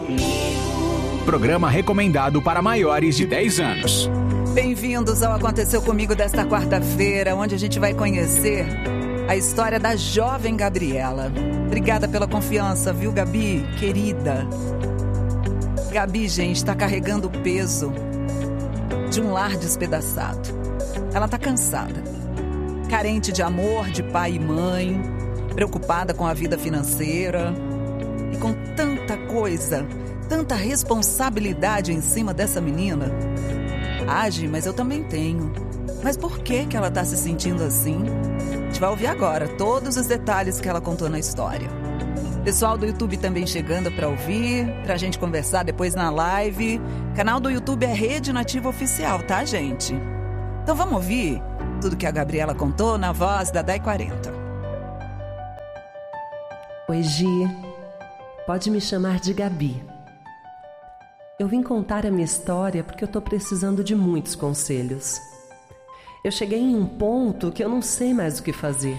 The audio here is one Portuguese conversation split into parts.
Programa recomendado para maiores de 10 anos. Bem-vindos ao Aconteceu Comigo desta quarta-feira, onde a gente vai conhecer a história da jovem Gabriela. Obrigada pela confiança, viu, Gabi? Querida. Gabi, gente, está carregando o peso de um lar despedaçado. Ela está cansada, carente de amor de pai e mãe, preocupada com a vida financeira e com tanta coisa, tanta responsabilidade em cima dessa menina. Age, mas eu também tenho. Mas por que ela está se sentindo assim? A gente vai ouvir agora todos os detalhes que ela contou na história. Pessoal do YouTube também chegando para ouvir, pra gente conversar depois na live. O canal do YouTube é Rede Nativa Oficial, tá, gente? Então vamos ouvir tudo que a Gabriela contou na voz da Dai 40. Oi, Gi. Pode me chamar de Gabi. Eu vim contar a minha história porque eu tô precisando de muitos conselhos. Eu cheguei em um ponto que eu não sei mais o que fazer.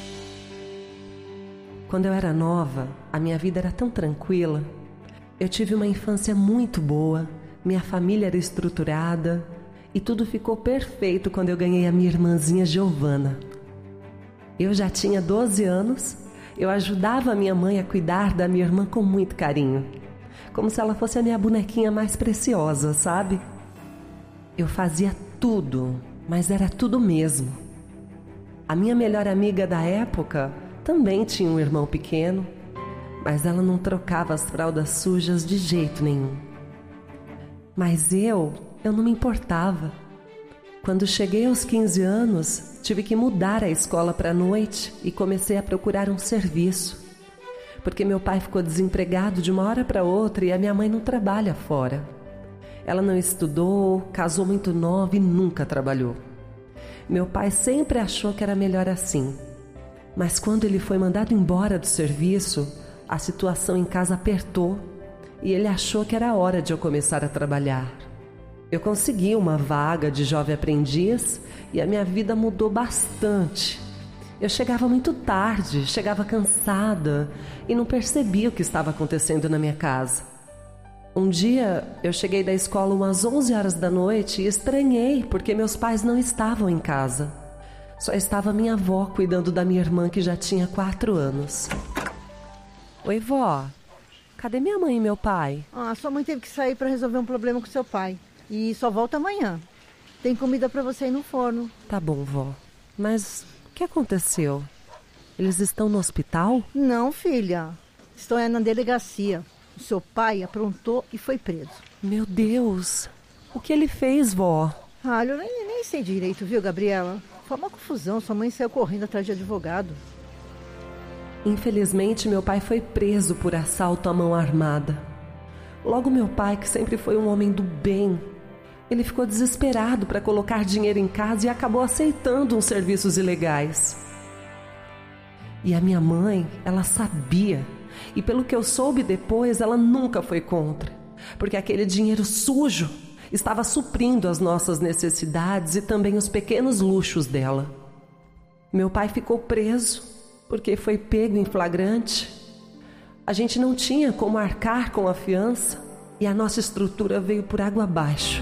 Quando eu era nova, a minha vida era tão tranquila. Eu tive uma infância muito boa, minha família era estruturada e tudo ficou perfeito quando eu ganhei a minha irmãzinha Giovana. Eu já tinha 12 anos, eu ajudava a minha mãe a cuidar da minha irmã com muito carinho, como se ela fosse a minha bonequinha mais preciosa, sabe? Eu fazia tudo, mas era tudo mesmo. A minha melhor amiga da época também tinha um irmão pequeno, mas ela não trocava as fraldas sujas de jeito nenhum. Mas eu não me importava. Quando cheguei aos 15 anos, tive que mudar a escola para a noite e comecei a procurar um serviço, porque meu pai ficou desempregado de uma hora para outra e a minha mãe não trabalha fora. Ela não estudou, casou muito nova e nunca trabalhou. Meu pai sempre achou que era melhor assim. Mas quando ele foi mandado embora do serviço, a situação em casa apertou e ele achou que era hora de eu começar a trabalhar. Eu consegui uma vaga de jovem aprendiz e a minha vida mudou bastante. Eu chegava muito tarde, chegava cansada e não percebia o que estava acontecendo na minha casa. Um dia eu cheguei da escola umas 11 horas da noite e estranhei porque meus pais não estavam em casa. Só estava minha avó cuidando da minha irmã que já tinha 4 anos. Oi, vó. Cadê minha mãe e meu pai? Sua mãe teve que sair para resolver um problema com seu pai. E só volta amanhã. Tem comida para você ir no forno. Tá bom, vó. Mas o que aconteceu? Eles estão no hospital? Não, filha. Estão na delegacia. O seu pai aprontou e foi preso. Meu Deus. O que ele fez, vó? Eu nem sei direito, viu, Gabriela? Foi uma confusão, sua mãe saiu correndo atrás de advogado. Infelizmente, meu pai foi preso por assalto à mão armada. Logo meu pai, que sempre foi um homem do bem, ele ficou desesperado para colocar dinheiro em casa e acabou aceitando uns serviços ilegais. E a minha mãe, ela sabia, e pelo que eu soube depois, ela nunca foi contra, porque aquele dinheiro sujo estava suprindo as nossas necessidades e também os pequenos luxos dela. Meu pai ficou preso porque foi pego em flagrante. A gente não tinha como arcar com a fiança e a nossa estrutura veio por água abaixo.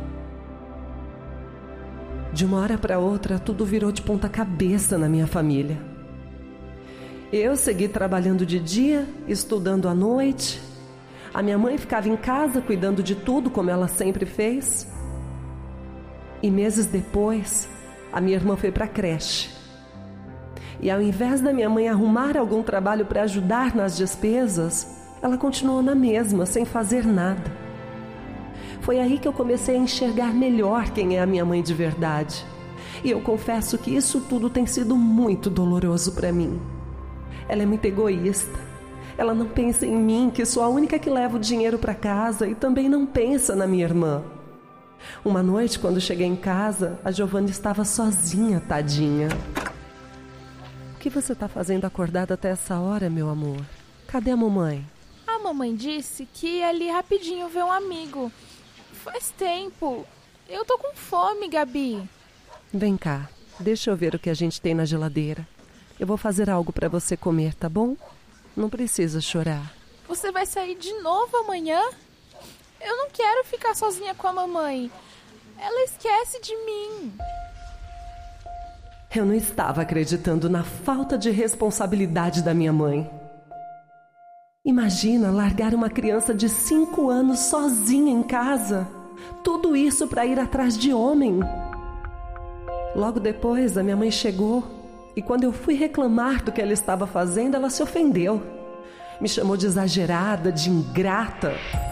De uma hora para outra, tudo virou de ponta cabeça na minha família. Eu segui trabalhando de dia, estudando à noite. A minha mãe ficava em casa cuidando de tudo como ela sempre fez. E meses depois, a minha irmã foi para a creche. E ao invés da minha mãe arrumar algum trabalho para ajudar nas despesas, ela continuou na mesma, sem fazer nada. Foi aí que eu comecei a enxergar melhor quem é a minha mãe de verdade. E eu confesso que isso tudo tem sido muito doloroso para mim. Ela é muito egoísta. Ela não pensa em mim, que sou a única que leva o dinheiro para casa, e também não pensa na minha irmã. Uma noite, quando cheguei em casa, a Giovana estava sozinha, tadinha. O que você está fazendo acordada até essa hora, meu amor? Cadê a mamãe? A mamãe disse que ia ali rapidinho ver um amigo. Faz tempo. Eu tô com fome, Gabi. Vem cá, deixa eu ver o que a gente tem na geladeira. Eu vou fazer algo para você comer, tá bom? Não precisa chorar. Você vai sair de novo amanhã? Eu não quero ficar sozinha com a mamãe. Ela esquece de mim. Eu não estava acreditando na falta de responsabilidade da minha mãe. Imagina largar uma criança de 5 anos sozinha em casa. Tudo isso para ir atrás de homem. Logo depois, a minha mãe chegou e quando eu fui reclamar do que ela estava fazendo, ela se ofendeu. Me chamou de exagerada, de ingrata.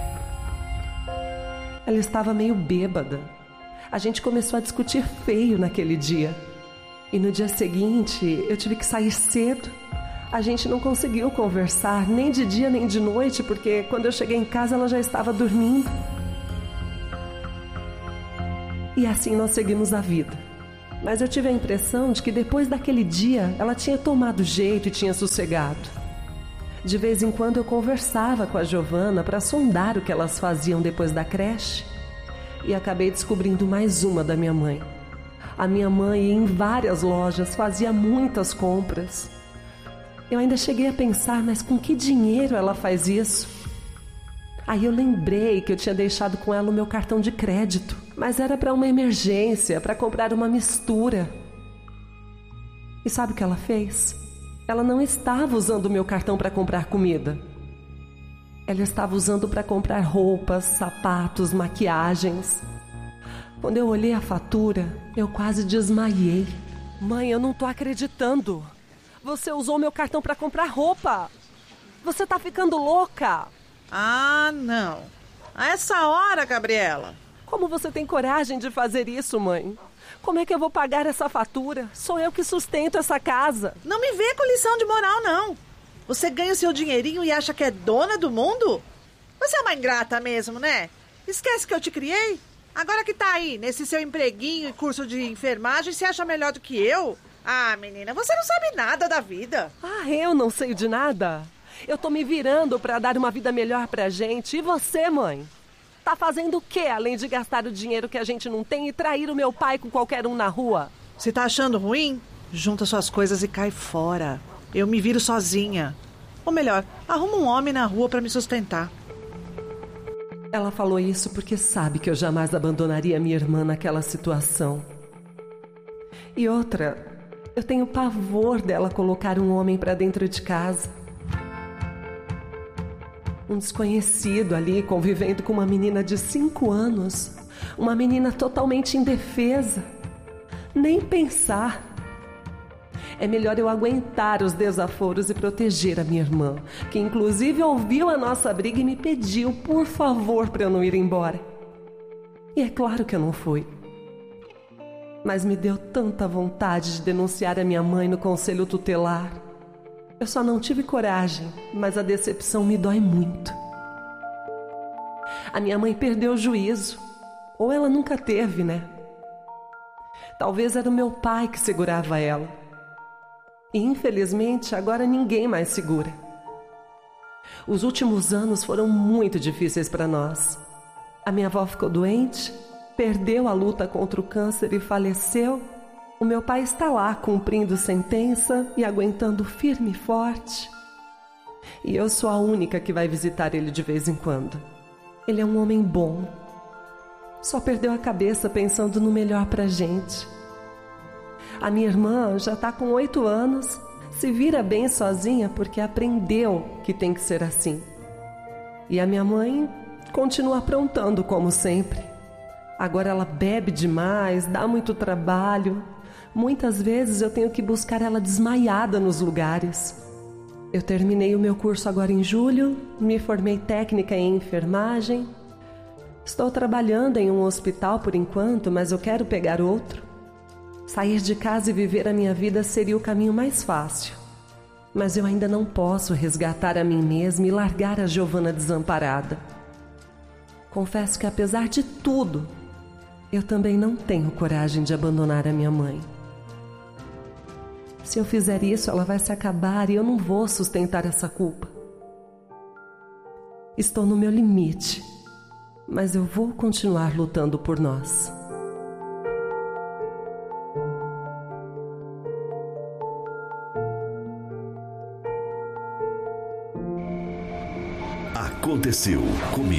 Ela estava meio bêbada. A gente começou a discutir feio naquele dia. E no dia seguinte, eu tive que sair cedo. A gente não conseguiu conversar, nem de dia nem de noite, porque quando eu cheguei em casa ela já estava dormindo. E assim nós seguimos a vida. Mas eu tive a impressão de que depois daquele dia ela tinha tomado jeito e tinha sossegado. De vez em quando eu conversava com a Giovana para sondar o que elas faziam depois da creche. E acabei descobrindo mais uma da minha mãe. A minha mãe ia em várias lojas, fazia muitas compras. Eu ainda cheguei a pensar, mas com que dinheiro ela faz isso? Aí eu lembrei que eu tinha deixado com ela o meu cartão de crédito, mas era para uma emergência, para comprar uma mistura. E sabe o que ela fez? Ela não estava usando o meu cartão para comprar comida. Ela estava usando para comprar roupas, sapatos, maquiagens. Quando eu olhei a fatura, eu quase desmaiei. Mãe, eu não tô acreditando. Você usou meu cartão para comprar roupa. Você tá ficando louca. Ah, não. A essa hora, Gabriela. Como você tem coragem de fazer isso, mãe? Como é que eu vou pagar essa fatura? Sou eu que sustento essa casa. Não me vê com lição de moral, não. Você ganha o seu dinheirinho e acha que é dona do mundo? Você é uma ingrata mesmo, né? Esquece que eu te criei? Agora que tá aí, nesse seu empreguinho e curso de enfermagem, você acha melhor do que eu? Ah, menina, você não sabe nada da vida. Ah, eu não sei de nada? Eu tô me virando pra dar uma vida melhor pra gente. E você, mãe? Tá fazendo o quê, além de gastar o dinheiro que a gente não tem e trair o meu pai com qualquer um na rua? Você tá achando ruim? Junta suas coisas e cai fora. Eu me viro sozinha. Ou melhor, arruma um homem na rua pra me sustentar. Ela falou isso porque sabe que eu jamais abandonaria minha irmã naquela situação. E outra, eu tenho pavor dela colocar um homem pra dentro de casa. Um desconhecido ali convivendo com uma menina de 5 anos. Uma menina totalmente indefesa. Nem pensar. É melhor eu aguentar os desaforos e proteger a minha irmã, que inclusive ouviu a nossa briga e me pediu, por favor, para eu não ir embora. E é claro que eu não fui. Mas me deu tanta vontade de denunciar a minha mãe no conselho tutelar. Eu só não tive coragem, mas a decepção me dói muito. A minha mãe perdeu o juízo. Ou ela nunca teve, né? Talvez era o meu pai que segurava ela. E infelizmente agora ninguém mais segura. Os últimos anos foram muito difíceis para nós. A minha avó ficou doente, perdeu a luta contra o câncer e faleceu. O meu pai está lá cumprindo sentença e aguentando firme e forte. E eu sou a única que vai visitar ele de vez em quando. Ele é um homem bom. Só perdeu a cabeça pensando no melhor pra gente. A minha irmã já está com 8 anos, se vira bem sozinha porque aprendeu que tem que ser assim. E a minha mãe continua aprontando como sempre. Agora ela bebe demais, dá muito trabalho. Muitas vezes eu tenho que buscar ela desmaiada nos lugares. Eu terminei o meu curso agora em julho, me formei técnica em enfermagem. Estou trabalhando em um hospital por enquanto, mas eu quero pegar outro. Sair de casa e viver a minha vida seria o caminho mais fácil. Mas eu ainda não posso resgatar a mim mesma e largar a Giovana desamparada. Confesso que apesar de tudo, eu também não tenho coragem de abandonar a minha mãe. Se eu fizer isso, ela vai se acabar e eu não vou sustentar essa culpa. Estou no meu limite, mas eu vou continuar lutando por nós. aconteceu comigo.